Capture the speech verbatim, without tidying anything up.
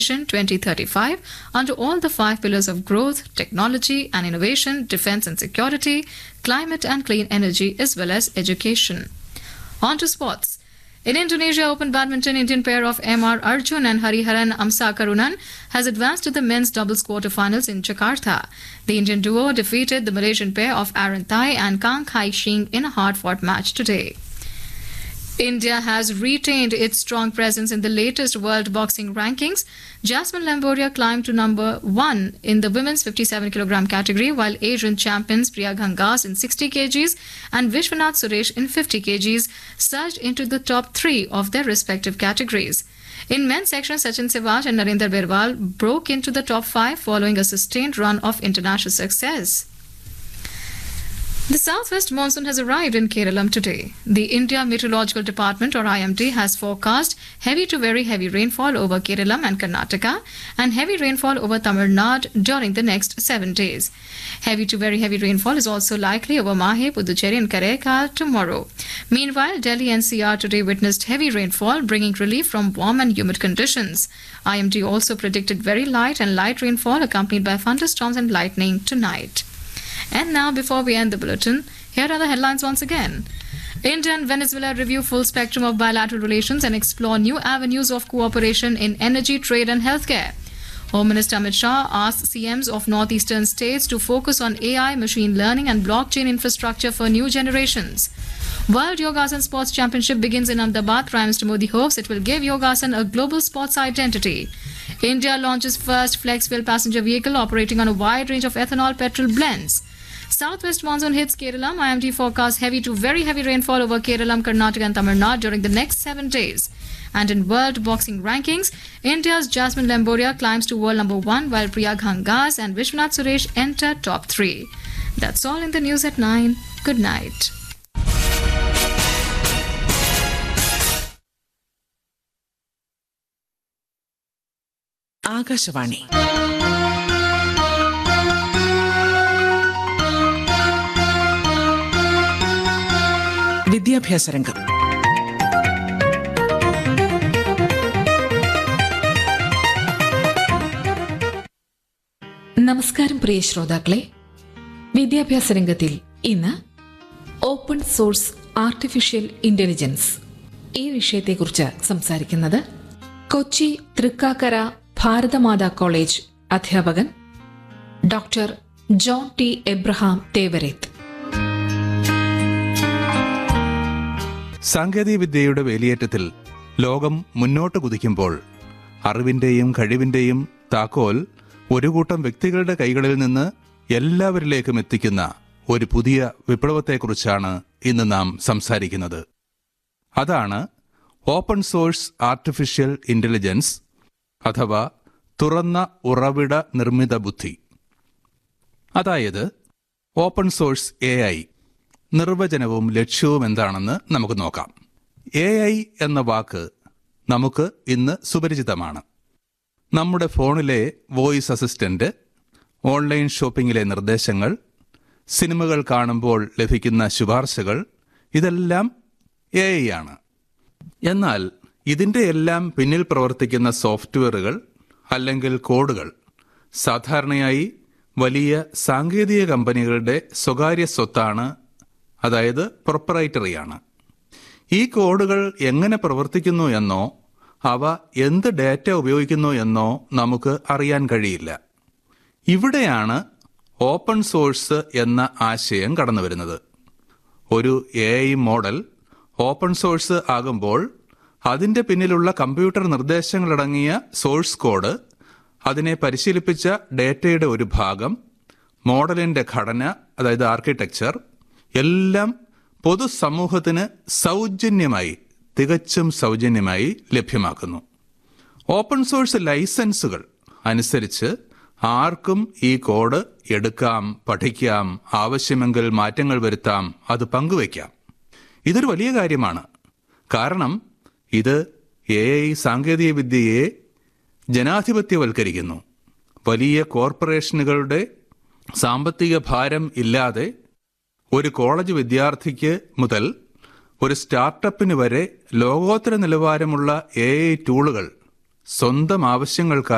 twenty thirty-five under all the five pillars of growth, technology and innovation, defense and security, climate and clean energy, as well as education. On to sports. In Indonesia Open Badminton, Indian pair of M R Arjun and Hariharan Amsakarunan has advanced to the men's doubles quarterfinals in Jakarta. The Indian duo defeated the Malaysian pair of Aaron Thai and Kang Hai Shing in a hard-fought match today. India has retained its strong presence in the latest world boxing rankings. Jasmine Lamboria climbed to number one in the women's fifty-seven kilogram category, while Asian champions Priya Gangas in sixty kilograms and Vishwanath Suresh in fifty kilograms surged into the top three of their respective categories. In men's section, Sachin Sewaj and Narendra Berwal broke into the top five following a sustained run of international success. The southwest monsoon has arrived in Kerala today. The India Meteorological Department, or I M D, has forecast heavy to very heavy rainfall over Kerala and Karnataka and heavy rainfall over Tamil Nadu during the next seven days. Heavy to very heavy rainfall is also likely over Mahe, Puducherry and Karaikal tomorrow. Meanwhile, Delhi N C R today witnessed heavy rainfall, bringing relief from warm and humid conditions. I M D also predicted very light and light rainfall accompanied by thunderstorms and lightning tonight. And now, before we end the bulletin, here are the headlines once again. India and Venezuela review full spectrum of bilateral relations and explore new avenues of cooperation in energy, trade and healthcare. Home Minister Amit Shah asked C Ms of northeastern states to focus on A I, machine learning and blockchain infrastructure for new generations. World Yogasan Sports Championship begins in Ahmedabad. Prime Minister Modi hopes it will give Yogasan a global sports identity. India launches first flex-fuel passenger vehicle operating on a wide range of ethanol petrol blends. Southwest monsoon hits Kerala. I M D forecasts heavy to very heavy rainfall over Kerala, Karnataka and Tamil Nadu during the next seven days. And in world boxing rankings, India's Jasmine Lamboria climbs to world number one, while Priya Gangas and Vishwanath Suresh enter top three. That's all in the news at nine. Good night. Akashvani വിദ്യാഭ്യാസ രംഗം. നമസ്കാരം പ്രിയ ശ്രോതാക്കളെ. വിദ്യാഭ്യാസ രംഗത്തിൽ ഇന്ന് open source artificial intelligence ഈ വിഷയത്തെക്കുറിച്ച് സംസാരിക്കുന്നത് കൊച്ചി തൃക്കാക്കര ഭാരതമാതാ കോളേജ് അധ്യാപകൻ doctor John T Abraham Thevareth. സാങ്കേതികവിദ്യയുടെ വേലിയേറ്റത്തിൽ ലോകം മുന്നോട്ട് കുതിക്കുമ്പോൾ അറിവിന്റെയും കഴിവിന്റെയും താക്കോൽ ഒരു കൂട്ടം വ്യക്തികളുടെ കൈകളിൽ നിന്ന് എല്ലാവരിലേക്കും എത്തിക്കുന്ന ഒരു പുതിയ വിപ്ലവത്തെക്കുറിച്ചാണ് ഇന്ന് നാം സംസാരിക്കുന്നത്. അതാണ് ഓപ്പൺ സോഴ്സ് ആർട്ടിഫിഷ്യൽ ഇന്റലിജൻസ് അഥവാ തുറന്ന ഉറവിട നിർമ്മിത ബുദ്ധി. അതായത് ഓപ്പൺ സോഴ്സ് എ ഐ. നിർവചനവും ലക്ഷ്യവും എന്താണെന്ന് നമുക്ക് നോക്കാം. എ ഐ എന്ന വാക്ക് നമുക്ക് ഇന്ന് സുപരിചിതമാണ്. നമ്മുടെ ഫോണിലെ വോയിസ് അസിസ്റ്റന്റ്, ഓൺലൈൻ ഷോപ്പിംഗിലെ നിർദ്ദേശങ്ങൾ, സിനിമകൾ കാണുമ്പോൾ ലഭിക്കുന്ന ശുപാർശകൾ, ഇതെല്ലാം എ ഐ ആണ്. എന്നാൽ ഇതിൻ്റെ എല്ലാം പിന്നിൽ പ്രവർത്തിക്കുന്ന സോഫ്റ്റ്വെയറുകൾ അല്ലെങ്കിൽ കോഡുകൾ സാധാരണയായി വലിയ സാങ്കേതിക കമ്പനികളുടെ സ്വകാര്യ സ്വത്താണ്, അതായത് പ്രൊപ്രൈറ്ററിയാണ്. ഈ കോഡുകൾ എങ്ങനെ പ്രവർത്തിക്കുന്നു എന്നോ അവ എന്ത് ഡാറ്റ ഉപയോഗിക്കുന്നു എന്നോ നമുക്ക് അറിയാൻ കഴിയില്ല. ഇവിടെയാണ് ഓപ്പൺ സോഴ്സ് എന്ന ആശയം കടന്നു വരുന്നത്. ഒരു A I model open source ആകുമ്പോൾ അതിൻ്റെ പിന്നിലുള്ള കമ്പ്യൂട്ടർ നിർദ്ദേശങ്ങളടങ്ങിയ സോഴ്സ് കോഡ്, അതിനെ പരിശീലിപ്പിച്ച ഡേറ്റയുടെ ഒരു ഭാഗം, മോഡലിൻ്റെ ഘടന അതായത് ആർക്കിടെക്ചർ എല്ലാം പൊതുസമൂഹത്തിന് സൗജന്യമായി, തികച്ചും സൗജന്യമായി ലഭ്യമാക്കുന്നു. ഓപ്പൺ സോഴ്സ് ലൈസൻസുകൾ അനുസരിച്ച് ആർക്കും ഈ കോഡ് എടുക്കാം, പഠിക്കാം, ആവശ്യമെങ്കിൽ മാറ്റങ്ങൾ വരുത്താം, അത് പങ്കുവയ്ക്കാം. ഇതൊരു വലിയ കാര്യമാണ്. കാരണം ഇത് എ ഐ സാങ്കേതിക വിദ്യയെ ജനാധിപത്യവൽക്കരിക്കുന്നു. വലിയ കോർപ്പറേഷനുകളുടെ സാമ്പത്തിക ഭാരം ഇല്ലാതെ ഒരു കോളേജ് വിദ്യാർത്ഥിക്ക് മുതൽ ഒരു സ്റ്റാർട്ടപ്പിന് വരെ ലോകോത്തര നിലവാരമുള്ള എ ഐ ടൂളുകൾ സ്വന്തം ആവശ്യങ്ങൾക്കായി